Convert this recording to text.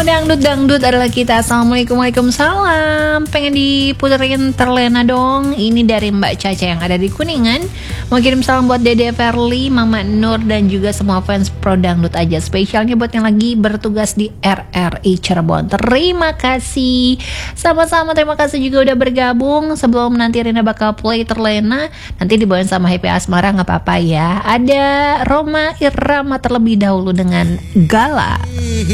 Dangdut adalah kita. Assalamualaikum, waalaikumsalam. Pengen diputerin terlena dong. Ini dari Mbak Caca yang ada di Kuningan. Mau kirim salam buat Dede Verly, Mama Nur, dan juga semua fans Pro Dangdut aja. Spesialnya buat yang lagi bertugas di RRI Cirebon. Terima kasih. Sama-sama, terima kasih juga udah bergabung. Sebelum nanti Rina bakal play terlena, nanti dibawain sama Happy Asmara, gak apa-apa ya. Ada Roma Irama terlebih dahulu dengan Gala.